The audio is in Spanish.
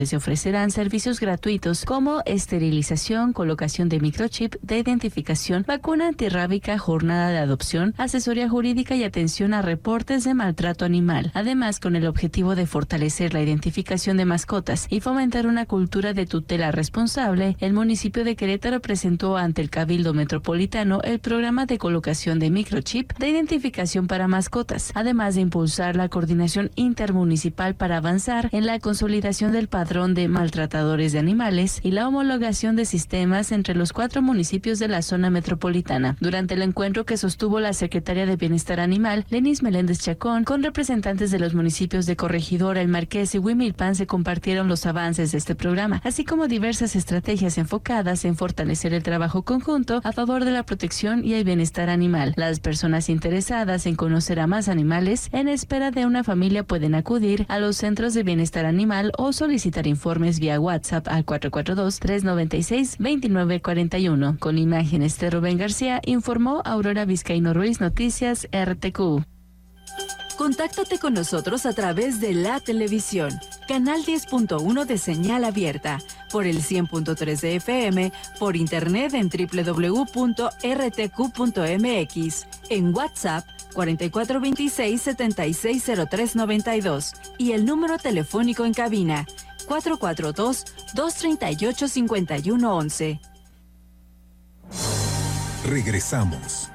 Se ofrecerán servicios gratuitos como esterilización, colocación de microchip de identificación, vacuna antirrábica, jornada de adopción, asesoría jurídica y atención a reportes de maltrato animal. Además, con el objetivo de fortalecer la identificación de mascotas y fomentar una cultura de tutela responsable, el municipio de Querétaro presentó ante el Cabildo Metropolitano el programa de colocación de microchip de identificación para mascotas, además de impulsar la coordinación intermunicipal para avanzar en la consolidación del padrón de maltratadores de animales y la homologación de sistemas entre los 4 municipios de la zona metropolitana. Durante el encuentro que sostuvo la secretaria de Bienestar Animal, Lenis Meléndez Chacón, con representantes de los municipios de Corregidora, El Marqués y Huimilpan, se compartieron los avances de este programa, así como diversas estrategias enfocadas en fortalecer el trabajo conjunto a favor de la protección y el bienestar animal. Las personas interesadas en conocer a más animales en espera de una familia pueden acudir a los centros de bienestar animal o solicitar informes vía WhatsApp al 442-396-2941. Con imágenes de Rubén García, informó Aurora Vizcaíno Ruiz, Noticias RTQ. Contáctate con nosotros a través de la televisión, canal 10.1 de señal abierta, por el 100.3 de FM, por internet en www.rtq.mx, en WhatsApp 4426-760392 y el número telefónico en cabina 442-238-5111. Regresamos.